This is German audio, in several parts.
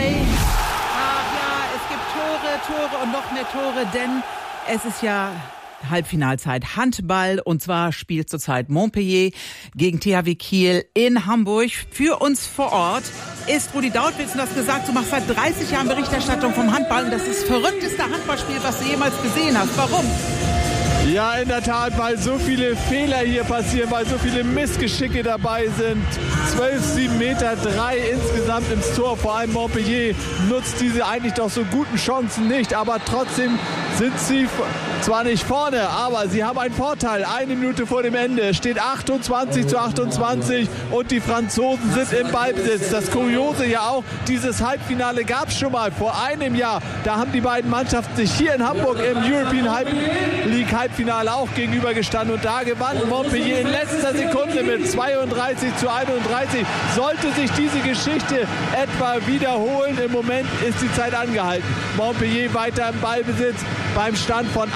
vorbei. Ach ja, es gibt Tore und noch mehr Tore, denn es ist ja Halbfinalzeit Handball und zwar spielt zurzeit Montpellier gegen THW Kiel in Hamburg. Für uns vor Ort ist Rudi Dautwitz, das gesagt, du machst seit 30 Jahren Berichterstattung vom Handball und das ist das verrückteste Handballspiel, was du jemals gesehen hast. Warum? Ja, in der Tat, weil so viele Fehler hier passieren, weil so viele Missgeschicke dabei sind. 12,7 Meter, 3 insgesamt ins Tor. Vor allem Montpellier nutzt diese eigentlich doch so guten Chancen nicht. Aber trotzdem sind sie zwar nicht vorne, aber sie haben einen Vorteil. 1 Minute vor dem Ende steht 28:28 und die Franzosen sind im Ballbesitz. Das Kuriose ja auch, dieses Halbfinale gab es schon mal vor einem Jahr. Da haben die beiden Mannschaften sich hier in Hamburg im European League Halbfinale auch gegenübergestanden und da gewann Montpellier in letzter Sekunde mit 32:31. Sollte sich diese Geschichte etwa wiederholen, im Moment ist die Zeit angehalten. Montpellier weiter im Ballbesitz beim Stand von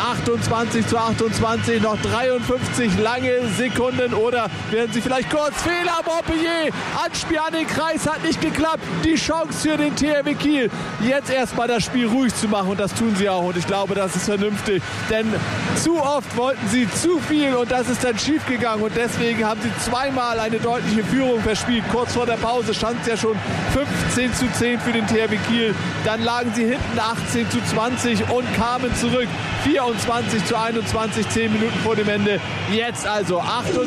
28:28, noch 53 lange Sekunden oder werden sie vielleicht kurz Fehler, Montpellier, Anspiel an den Kreis hat nicht geklappt, die Chance für den THW Kiel, jetzt erstmal das Spiel ruhig zu machen und das tun sie auch und ich glaube, das ist vernünftig, denn zu oft wollten sie zu viel und das ist dann schief gegangen und deswegen haben sie zweimal eine deutliche Führung verspielt. Kurz vor der Pause stand es ja schon 15:10 für den THW Kiel. Dann lagen sie hinten 18:20 und kamen zurück 24:21, 10 Minuten vor dem Ende. Jetzt also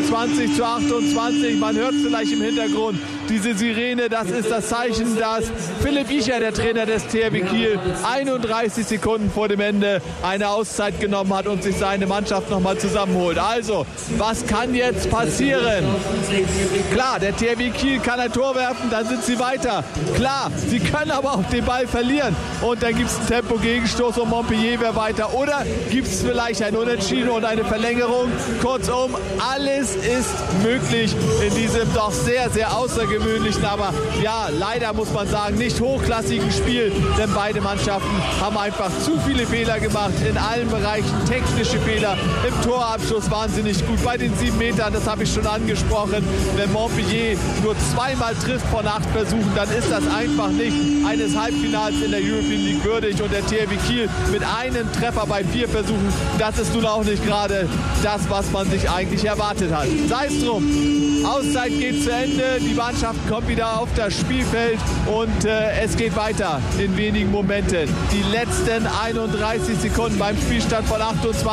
28:28. Man hört vielleicht im Hintergrund diese Sirene. Das ist das Zeichen, dass Philipp Icher, der Trainer des THW Kiel, 31 Sekunden vor dem Ende eine Auszeit genommen hat und sich seine Mannschaft nochmal zusammenholt. Also, was kann jetzt passieren? Klar, der THW Kiel kann ein Tor werfen, dann sind sie weiter. Klar, sie können aber auch den Ball verlieren. Und dann gibt es einen Tempo-Gegenstoß und Montpellier wäre weiter. Oder gibt es vielleicht ein Unentschieden und eine Verlängerung? Kurzum, alles ist möglich in diesem doch sehr, sehr außergewöhnlichen, aber ja, leider muss man sagen, nicht hochklassigen Spiel. Denn beide Mannschaften haben einfach zu viele Fehler gemacht in allen Bereichen. Technische Fehler, im Torabschluss waren sie nicht gut. Bei den 7 Metern, das habe ich schon angesprochen, wenn Montpellier nur zweimal trifft von 8 Versuchen, dann ist das einfach nicht eines Halbfinals in der European League würdig. Und der THW Kiel mit einem Treffer bei 4 Versuchen, das ist nun auch nicht gerade das, was man sich eigentlich erwartet hat. Sei es drum. Auszeit geht zu Ende, die Mannschaften kommen wieder auf das Spielfeld und es geht weiter in wenigen Momenten. Die letzten 31 Sekunden beim Spielstand von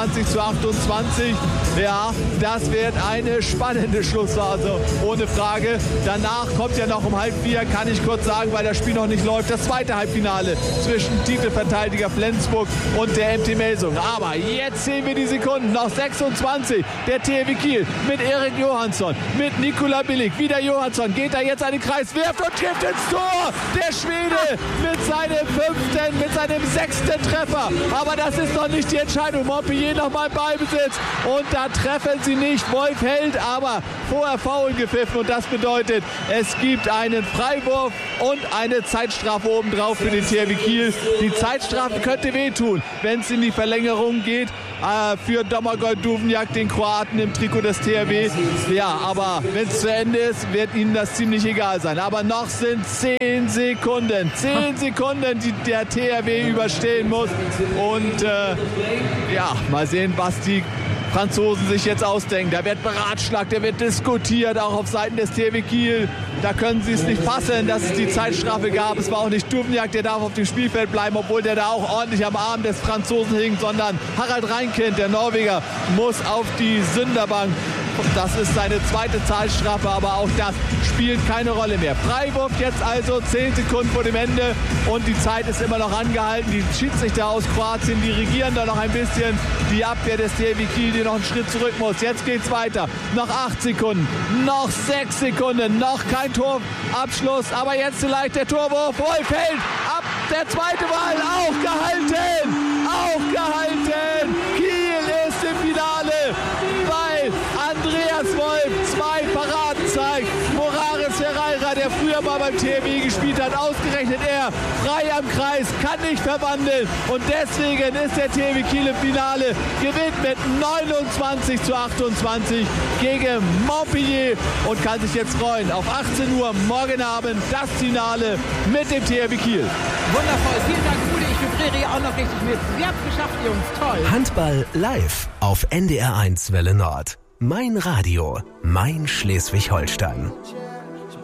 28:28. Ja, das wird eine spannende Schlussphase, ohne Frage. Danach kommt ja noch um 3:30, kann ich kurz sagen, weil das Spiel noch nicht läuft, das zweite Halbfinale zwischen Titelverteidiger Flensburg und der MT Melsung. Aber jetzt sehen wir die Sekunden, noch 26. Der THW Kiel mit Erik Johansson, mit Nikola Billig, wieder Johansson, geht da jetzt an den Kreis, wirft und trifft ins Tor. Der Schwede mit seinem 6. Treffer. Aber das ist noch nicht die Entscheidung. Montpellier nochmal im Ballbesitz und da treffen sie nicht. Wolf hält, aber vorher Foul gepfiffen und das bedeutet, es gibt einen Freiwurf und eine Zeitstrafe obendrauf für den THW Kiel. Die Zeitstrafe könnte wehtun, wenn es in die Verlängerung geht. Für Domagoj Duvnjak, den Kroaten im Trikot des THW. Ja, aber wenn es zu Ende ist, wird ihnen das ziemlich egal sein. Aber noch sind 10 Sekunden. 10 Sekunden, die der THW überstehen muss. Und ja, mal sehen, was die Franzosen sich jetzt ausdenken. Da wird beratschlagt, da wird diskutiert, auch auf Seiten des THW Kiel. Da können sie es nicht fassen, dass es die Zeitstrafe gab. Es war auch nicht Duvnjak, der darf auf dem Spielfeld bleiben, obwohl der da auch ordentlich am Arm des Franzosen hing, sondern Harald Reinkind, der Norweger, muss auf die Sünderbank. Das ist seine zweite Zeitstrafe, aber auch das spielt keine Rolle mehr. Freiwurf jetzt also 10 Sekunden vor dem Ende und die Zeit ist immer noch angehalten. Die Schiedsrichter aus Kroatien dirigieren da noch ein bisschen die Abwehr des THW Kiel, die noch einen Schritt zurück muss. Jetzt geht's weiter. Noch 8 Sekunden, noch 6 Sekunden, noch kein Torabschluss, aber jetzt vielleicht der Torwurf. Wolf hält ab, der zweite Ball, auch gehalten, auch gehalten. Kiel ist im Finale, weil Andreas Wolf 2 Paraden zeigt. Moraris Ferreira, der früher mal beim THW gespielt hat, ausgerechnet er, frei am Kreis, kann nicht verwandeln und deswegen ist der THW Kiel im Finale, gewinnt mit 29:28 gegen Montpellier und kann sich jetzt freuen auf 18 Uhr morgen Abend das Finale mit dem THW Kiel. Wundervoll, vielen Dank, Rudi. Ich vibriere auch noch richtig mit. Sie habt es geschafft, Jungs, toll. Handball live auf NDR1 Welle Nord. Mein Radio, mein Schleswig-Holstein.